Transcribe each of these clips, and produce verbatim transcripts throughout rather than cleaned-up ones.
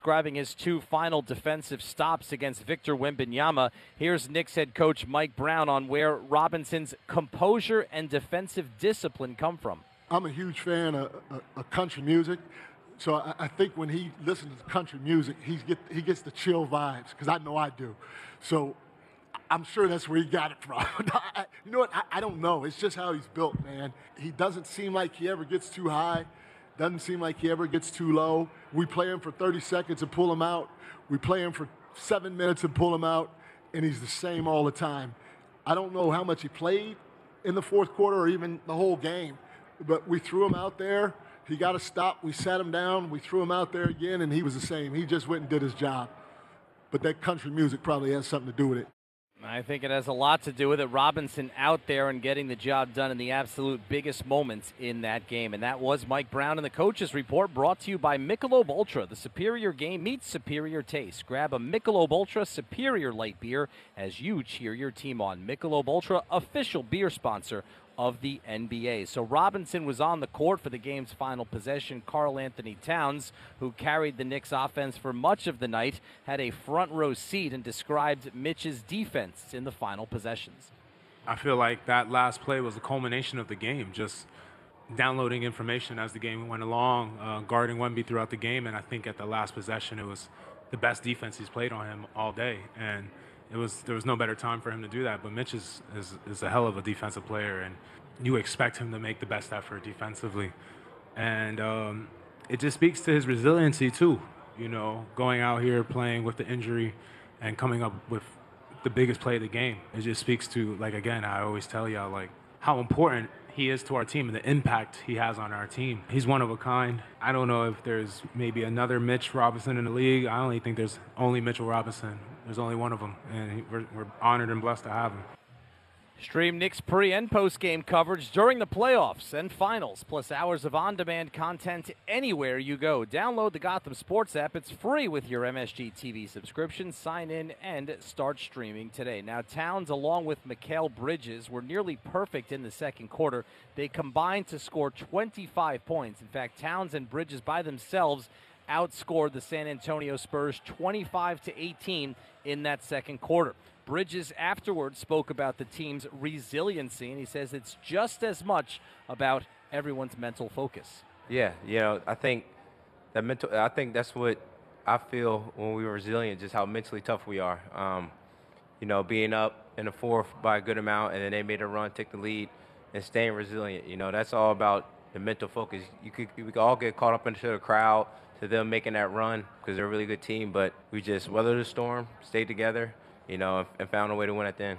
Describing his two final defensive stops against Victor Wembanyama. Here's Knicks head coach Mike Brown on where Robinson's composure and defensive discipline come from. I'm a huge fan of, of, of country music, so I, I think when he listens to country music, he's get, he gets the chill vibes, because I know I do. So I'm sure that's where he got it from. I, you know what? I, I don't know. It's just how he's built, man. He doesn't seem like he ever gets too high. Doesn't seem like he ever gets too low. We play him for thirty seconds and pull him out. We play him for seven minutes and pull him out, and he's the same all the time. I don't know how much he played in the fourth quarter or even the whole game, but we threw him out there. He got a stop. We sat him down. We threw him out there again, and he was the same. He just went and did his job. But that country music probably has something to do with it. I think it has a lot to do with it. Robinson out there and getting the job done in the absolute biggest moments in that game. And that was Mike Brown and the Coaches Report, brought to you by Michelob Ultra. The superior game meets superior taste. Grab a Michelob Ultra Superior Light Beer as you cheer your team on. Michelob Ultra, official beer sponsor of the N B A. So Robinson was on the court for the game's final possession. Karl-Anthony Towns, who carried the Knicks offense for much of the night, had a front row seat and described Mitch's defense in the final possessions. I feel like that last play was the culmination of the game, just downloading information as the game went along, uh, guarding Wemby throughout the game, and I think at the last possession it was the best defense he's played on him all day. And It was there was no better time for him to do that. But Mitch is, is is a hell of a defensive player, and you expect him to make the best effort defensively. And um, it just speaks to his resiliency too. You know, going out here playing with the injury and coming up with the biggest play of the game. It just speaks to, like, again, I always tell y'all, like, how important he is to our team and the impact he has on our team. He's one of a kind. I don't know if there's maybe another Mitch Robinson in the league. I only think there's only Mitchell Robinson. There's only one of them, and he, we're, we're honored and blessed to have him. Stream Knicks pre- and post-game coverage during the playoffs and finals, plus hours of on-demand content anywhere you go. Download the Gotham Sports app. It's free with your M S G T V subscription. Sign in and start streaming today. Now, Towns, along with Mikal Bridges, were nearly perfect in the second quarter. They combined to score twenty-five points. In fact, Towns and Bridges by themselves outscored the San Antonio Spurs twenty-five to eighteen in that second quarter. Bridges afterwards spoke about the team's resiliency, and he says it's just as much about everyone's mental focus. Yeah, you know, I think that mental. I think that's what I feel when we were resilient, just how mentally tough we are. Um, you know, being up in the fourth by a good amount, and then they made a run, take the lead, and staying resilient. You know, that's all about the mental focus. You could, we could all get caught up into the crowd, to them making that run, because they're a really good team, but we just weathered the storm, stayed together, you know, and found a way to win at the end.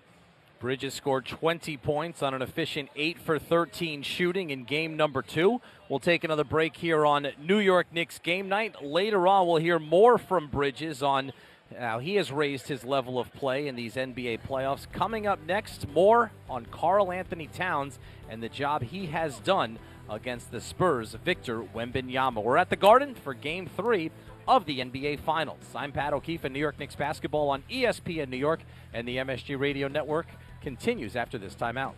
Bridges scored twenty points on an efficient eight for thirteen shooting in game number two. We'll take another break here on New York Knicks Game Night. Later on, we'll hear more from Bridges on how he has raised his level of play in these N B A playoffs. Coming up next, more on Karl-Anthony Towns and the job he has done against the Spurs' Victor Wembanyama. We're at the Garden for Game three of the N B A Finals. I'm Pat O'Keefe, and New York Knicks basketball on E S P N New York, and the M S G Radio Network continues after this timeout.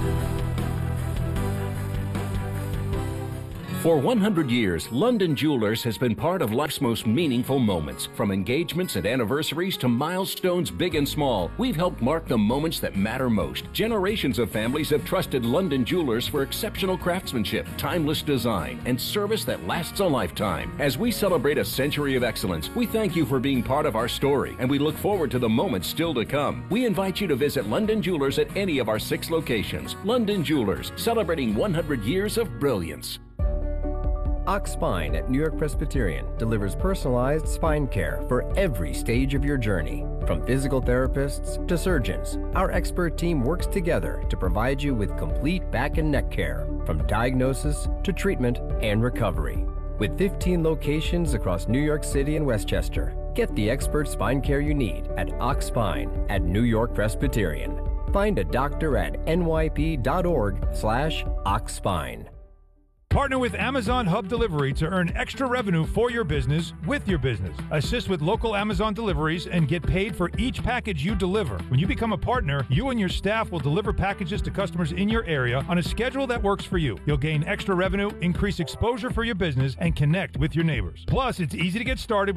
For one hundred years, London Jewelers has been part of life's most meaningful moments. From engagements and anniversaries to milestones big and small, we've helped mark the moments that matter most. Generations of families have trusted London Jewelers for exceptional craftsmanship, timeless design, and service that lasts a lifetime. As we celebrate a century of excellence, we thank you for being part of our story, and we look forward to the moments still to come. We invite you to visit London Jewelers at any of our six locations. London Jewelers, celebrating one hundred years of brilliance. Ox Spine at New York Presbyterian delivers personalized spine care for every stage of your journey. From physical therapists to surgeons, our expert team works together to provide you with complete back and neck care, from diagnosis to treatment and recovery. With fifteen locations across New York City and Westchester, get the expert spine care you need at Ox Spine at New York Presbyterian. Find a doctor at N Y P dot org slash Ox Spine. Partner with Amazon Hub Delivery to earn extra revenue for your business with your business. Assist with local Amazon deliveries and get paid for each package you deliver. When you become a partner, you and your staff will deliver packages to customers in your area on a schedule that works for you. You'll gain extra revenue, increase exposure for your business, and connect with your neighbors. Plus, it's easy to get started